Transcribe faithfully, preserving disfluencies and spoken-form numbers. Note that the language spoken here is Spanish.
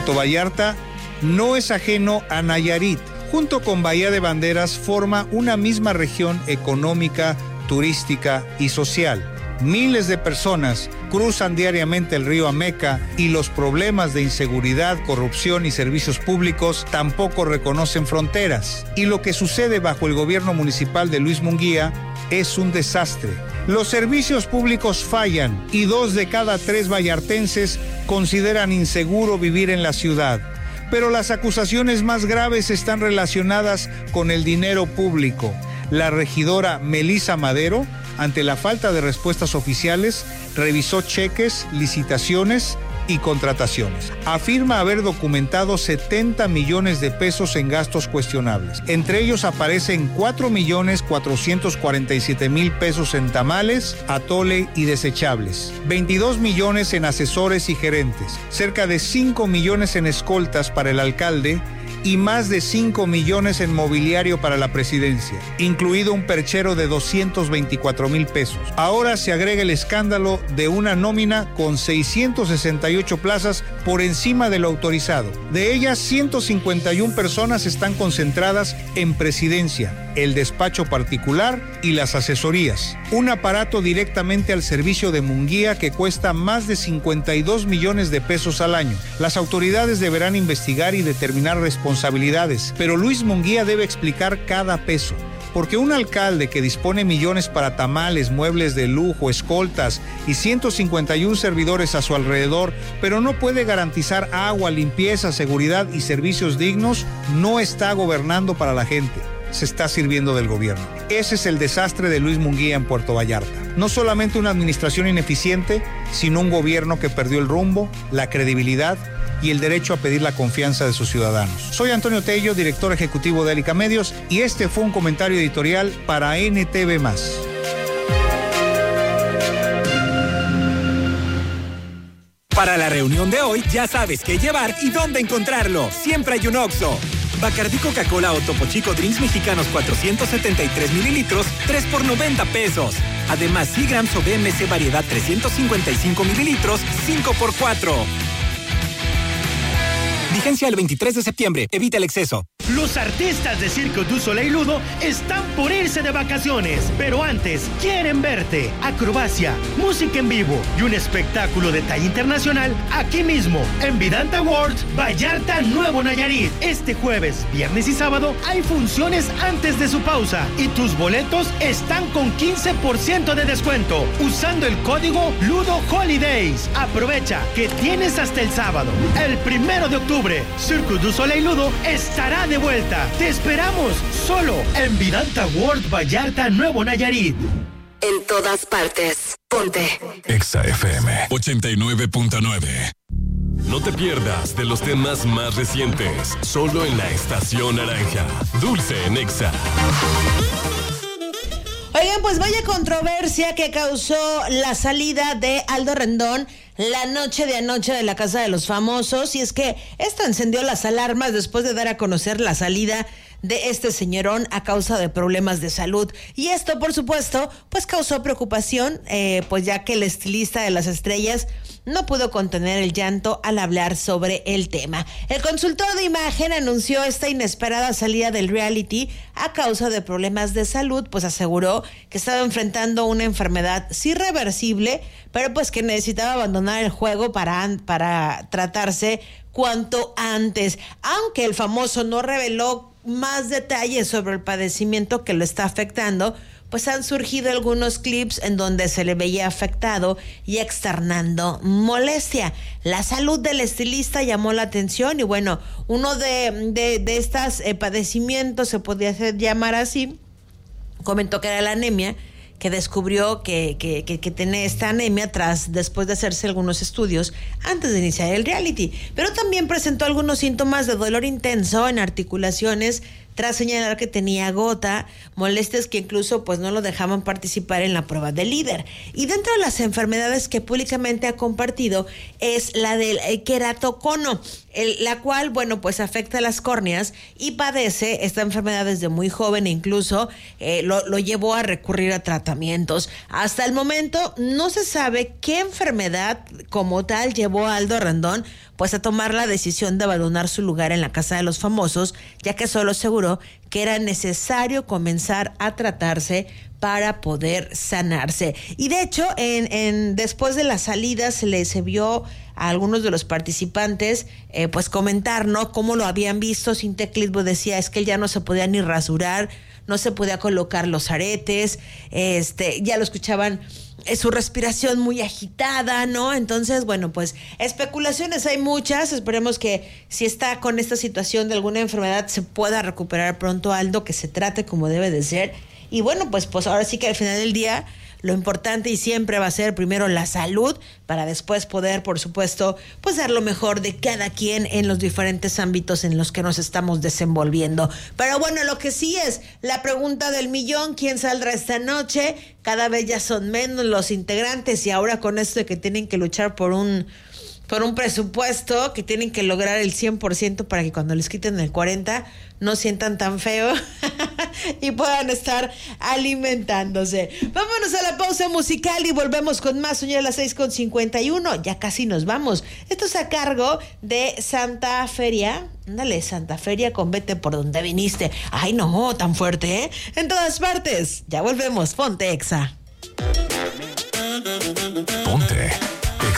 Puerto Vallarta no es ajeno a Nayarit. Junto con Bahía de Banderas forma una misma región económica, turística y social. Miles de personas cruzan diariamente el río Ameca y los problemas de inseguridad, corrupción y servicios públicos tampoco reconocen fronteras. Y lo que sucede bajo el gobierno municipal de Luis Munguía es un desastre. Los servicios públicos fallan y dos de cada tres vallartenses consideran inseguro vivir en la ciudad. Pero las acusaciones más graves están relacionadas con el dinero público. La regidora Melisa Madero, ante la falta de respuestas oficiales, revisó cheques, licitaciones y contrataciones. Afirma haber documentado setenta millones de pesos en gastos cuestionables. Entre ellos aparecen cuatro millones cuatrocientos cuarenta y siete mil pesos en tamales, atole y desechables, veintidós millones en asesores y gerentes, cerca de cinco millones en escoltas para el alcalde y más de cinco millones en mobiliario para la presidencia, incluido un perchero de doscientos veinticuatro mil pesos. Ahora se agrega el escándalo de una nómina con seiscientas sesenta y ocho plazas por encima de lo autorizado. De ellas, ciento cincuenta y una personas están concentradas en presidencia, el despacho particular y las asesorías. Un aparato directamente al servicio de Munguía que cuesta más de cincuenta y dos millones de pesos al año. Las autoridades deberán investigar y determinar responsabilidades, pero Luis Munguía debe explicar cada peso. Porque un alcalde que dispone millones para tamales, muebles de lujo, escoltas y ciento cincuenta y uno servidores a su alrededor, pero no puede garantizar agua, limpieza, seguridad y servicios dignos, no está gobernando para la gente. Se está sirviendo del gobierno. Ese es el desastre de Luis Munguía en Puerto Vallarta. No solamente una administración ineficiente, sino un gobierno que perdió el rumbo, la credibilidad y el derecho a pedir la confianza de sus ciudadanos. Soy Antonio Tello, director ejecutivo de Élica Medios, y este fue un comentario editorial para N T V más. Para la reunión de hoy, ya sabes qué llevar y dónde encontrarlo. Siempre hay un Oxxo. Bacardí Coca-Cola o Topo Chico Drinks Mexicanos cuatrocientos setenta y tres mililitros, tres por noventa pesos. Además, Seagrams o B M C Variedad trescientos cincuenta y cinco mililitros, cinco por cuatro. Vigencia el veintitrés de septiembre. Evita el exceso. Los artistas de Cirque du Soleil Ludo están por irse de vacaciones, pero antes quieren verte. Acrobacia, música en vivo y un espectáculo de talla internacional aquí mismo, en Vidanta World, Vallarta, Nuevo Nayarit. Este jueves, viernes y sábado hay funciones antes de su pausa y tus boletos están con quince por ciento de descuento usando el código Ludo Holidays. Aprovecha que tienes hasta el sábado. El primero de octubre, Cirque du Soleil Ludo estará de vuelta. Te esperamos solo en Vidanta World, Vallarta, Nuevo Nayarit. En todas partes. Ponte Exa F M ochenta y nueve punto nueve. No te pierdas de los temas más recientes, solo en la Estación Naranja. Dulce en Exa. Oigan, pues vaya controversia que causó la salida de Aldo Rendón la noche de anoche de la Casa de los Famosos, y es que esto encendió las alarmas después de dar a conocer la salida de este señorón a causa de problemas de salud. Y esto, por supuesto, pues causó preocupación, eh, pues ya que el estilista de las estrellas no pudo contener el llanto al hablar sobre el tema. El consultor de imagen anunció esta inesperada salida del reality a causa de problemas de salud, pues aseguró que estaba enfrentando una enfermedad sí reversible, pero pues que necesitaba abandonar el juego para, para tratarse cuanto antes. Aunque el famoso no reveló más detalles sobre el padecimiento que lo está afectando, pues han surgido algunos clips en donde se le veía afectado y externando molestia. La salud del estilista llamó la atención y bueno, uno de, de, de estos eh, padecimientos, se podría hacer llamar así, comentó que era la anemia, que descubrió que, que, que, que tenía esta anemia tras después de hacerse algunos estudios antes de iniciar el reality. Pero también presentó algunos síntomas de dolor intenso en articulaciones tras señalar que tenía gota, molestias que incluso pues no lo dejaban participar en la prueba de líder. Y dentro de las enfermedades que públicamente ha compartido es la del queratocono, el, la cual, bueno, pues afecta a las córneas y padece esta enfermedad desde muy joven e incluso eh, lo, lo llevó a recurrir a tratamientos. Hasta el momento no se sabe qué enfermedad como tal llevó a Aldo Rendón pues a tomar la decisión de abandonar su lugar en la Casa de los Famosos, ya que solo aseguró que era necesario comenzar a tratarse para poder sanarse. Y de hecho, en, en después de la salida se les se vio a algunos de los participantes eh, pues comentar, ¿no?, cómo lo habían visto. Cintia Clitbo decía, es que él ya no se podía ni rasurar, no se podía colocar los aretes, este, ya lo escuchaban, eh, su respiración muy agitada, ¿no? Entonces, bueno, pues especulaciones hay muchas. Esperemos que si está con esta situación de alguna enfermedad se pueda recuperar pronto Aldo, que se trate como debe de ser. Y bueno, pues, pues ahora sí que al final del día lo importante y siempre va a ser primero la salud, para después poder, por supuesto, pues dar lo mejor de cada quien en los diferentes ámbitos en los que nos estamos desenvolviendo. Pero bueno, lo que sí es la pregunta del millón: ¿quién saldrá esta noche? Cada vez ya son menos los integrantes, y ahora con esto de que tienen que luchar por un por un presupuesto, que tienen que lograr el cien por ciento para que cuando les quiten el cuarenta no sientan tan feo y puedan estar alimentándose. Vámonos a la pausa musical y volvemos con más. Son ya las seis con cincuenta y uno, ya casi nos vamos. Esto es a cargo de Santa Feria. Ándale, Santa Feria con Vete por donde viniste. Ay, no, tan fuerte, ¿eh? En todas partes. Ya volvemos. Ponte Exa. Ponte